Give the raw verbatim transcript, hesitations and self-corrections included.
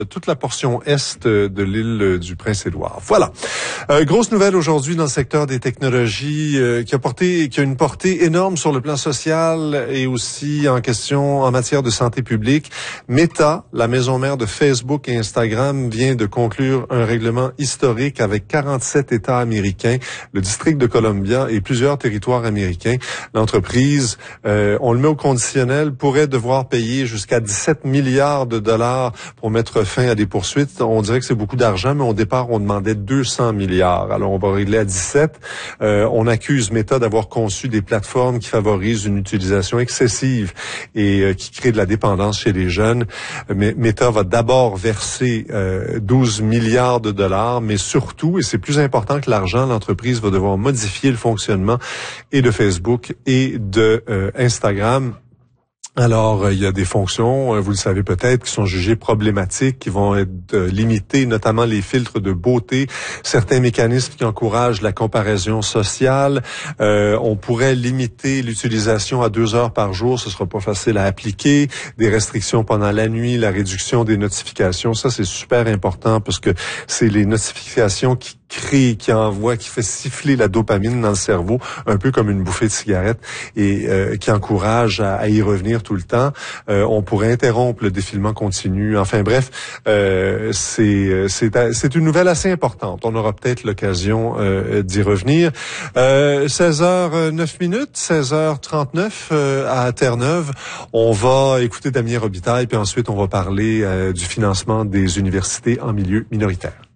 toute la portion est de l'île du Prince-Édouard. Voilà. Euh, grosse nouvelle aujourd'hui dans le secteur des technologies euh, qui a porté, qui a une portée énorme sur le plan social et aussi en question en matière de santé publique. Meta, la maison mère de Facebook et Instagram, vient de conclure un règlement historique avec quarante-sept États américains, le district de Columbia et plusieurs territoires américains. L'entreprise, euh, on le met au conditionnel, pourrait devoir payer jusqu'à dix-sept milliards de dollars pour mettre fin à des poursuites. On dirait que c'est beaucoup d'argent, mais au départ, on demandait deux cents milliards. Alors, on va régler à dix-sept. Euh, on accuse Meta d'avoir conçu des plateformes qui favorisent une utilisation excessive et euh, qui crée de la dépendance chez les jeunes. Mais Meta va d'abord verser euh, douze milliards de dollars, mais surtout, et c'est plus important que l'argent, l'entreprise va devoir modifier le fonctionnement et de Facebook et de euh, Instagram. Alors, il y a des fonctions, vous le savez peut-être, qui sont jugées problématiques, qui vont être limitées, notamment les filtres de beauté, certains mécanismes qui encouragent la comparaison sociale. Euh, on pourrait limiter l'utilisation à deux heures par jour, ce sera pas facile à appliquer. Des restrictions pendant la nuit, la réduction des notifications, ça c'est super important parce que c'est les notifications qui crée, qui envoie, qui fait siffler la dopamine dans le cerveau, un peu comme une bouffée de cigarette, et euh, qui encourage à, à y revenir tout le temps. Euh, on pourrait interrompre le défilement continu. Enfin bref, euh, c'est c'est c'est une nouvelle assez importante. On aura peut-être l'occasion euh, d'y revenir. Euh, seize heures neuf minutes, seize heures trente-neuf euh, à Terre-Neuve. On va écouter Damien Robitaille, puis ensuite on va parler euh, du financement des universités en milieu minoritaire.